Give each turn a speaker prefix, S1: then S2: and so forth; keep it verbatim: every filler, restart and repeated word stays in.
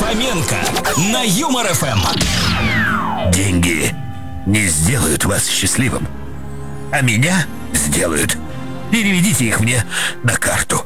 S1: Хоменко на Юмор эф эм.
S2: Деньги не сделают вас счастливым, а меня сделают. Переведите их мне на карту.